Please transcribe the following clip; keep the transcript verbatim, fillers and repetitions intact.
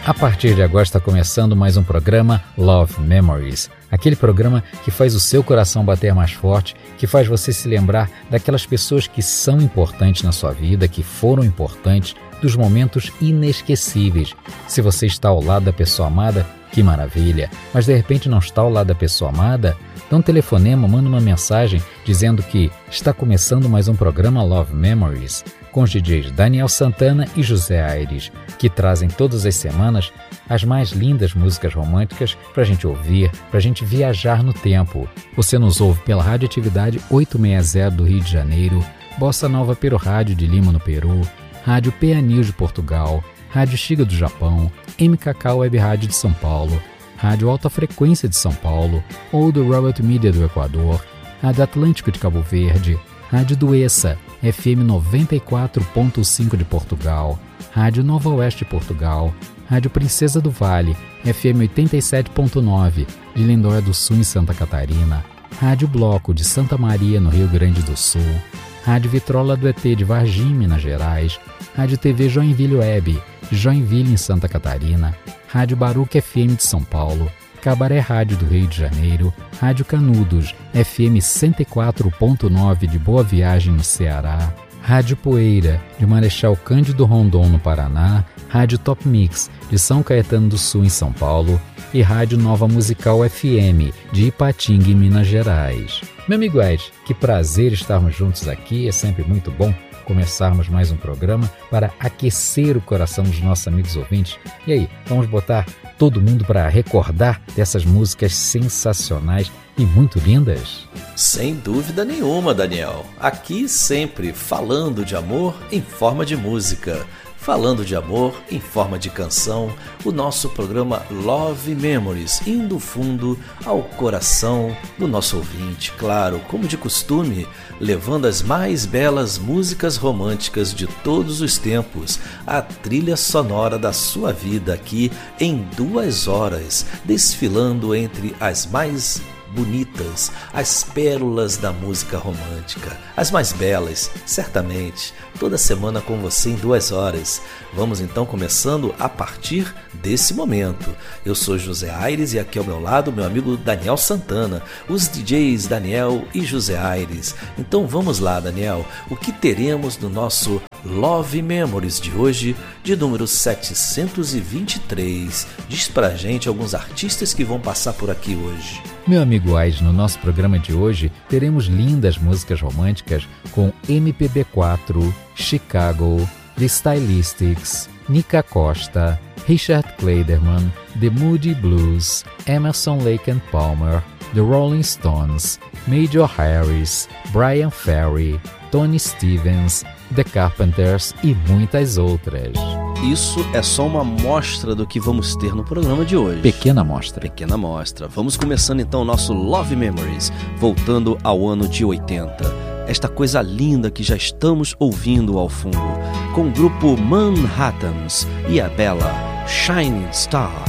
A partir de agora está começando mais um programa Love Memories, aquele programa que faz o seu coração bater mais forte, que faz você se lembrar daquelas pessoas que são importantes na sua vida, que foram importantes, dos momentos inesquecíveis. Se você está ao lado da pessoa amada, que maravilha, mas de repente não está ao lado da pessoa amada, dá um telefonema, manda uma mensagem dizendo que está começando mais um programa Love Memories, com os D Js Daniel Santana e José Aires, que trazem todas as semanas as mais lindas músicas românticas para a gente ouvir, para a gente viajar no tempo. Você nos ouve pela Radioatividade oitocentos e sessenta do Rio de Janeiro, Bossa Nova Peru Rádio de Lima no Peru, Rádio P A News de Portugal, Rádio Xiga do Japão, M K K Web Rádio de São Paulo, Rádio Alta Frequência de São Paulo, ou do Robert Media do Equador, Rádio Atlântico de Cabo Verde, Rádio Duessa, F M noventa e quatro ponto cinco de Portugal, Rádio Nova Oeste de Portugal, Rádio Princesa do Vale, F M oitenta e sete ponto nove de Lindóia do Sul em Santa Catarina, Rádio Bloco de Santa Maria no Rio Grande do Sul, Rádio Vitrola do E T de Varginha, Minas Gerais, Rádio T V Joinville Web de Joinville em Santa Catarina, Rádio Baruch F M de São Paulo, Cabaré Rádio do Rio de Janeiro, Rádio Canudos, F M cento e quatro ponto nove de Boa Viagem no Ceará, Rádio Poeira de Marechal Cândido Rondon no Paraná, Rádio Top Mix de São Caetano do Sul em São Paulo e Rádio Nova Musical F M de Ipatinga em Minas Gerais. Meu amigo Ed, que prazer estarmos juntos aqui, é sempre muito bom começarmos mais um programa para aquecer o coração dos nossos amigos ouvintes. E aí, vamos botar todo mundo para recordar dessas músicas sensacionais e muito lindas? Sem dúvida nenhuma, Daniel. Aqui sempre falando de amor em forma de música. Falando de amor em forma de canção, o nosso programa Love Memories, indo fundo ao coração do nosso ouvinte, claro, como de costume, levando as mais belas músicas românticas de todos os tempos, a trilha sonora da sua vida aqui em duas horas, desfilando entre as mais bonitas, as pérolas da música romântica, as mais belas, certamente, toda semana com você em duas horas. Vamos então começando a partir desse momento. Eu sou José Aires e aqui ao meu lado meu amigo Daniel Santana, os D Js Daniel e José Aires. Então vamos lá, Daniel, o que teremos no nosso Love Memories de hoje, de número setecentos e vinte e três. Diz pra gente alguns artistas que vão passar por aqui hoje. Meu amigo Ais, no nosso programa de hoje teremos lindas músicas românticas com M P B quatro, Chicago, The Stylistics, Nica Costa, Richard Clayderman, The Moody Blues, Emerson Lake and Palmer, The Rolling Stones, Major Harris, Brian Ferry, Tony Stevens, The Carpenters e muitas outras. Isso é só uma amostra do que vamos ter no programa de hoje. Pequena amostra. Pequena amostra. Vamos começando então o nosso Love Memories, voltando ao ano de oitenta. Esta coisa linda que já estamos ouvindo ao fundo, com o grupo Manhattans e a bela Shining Star.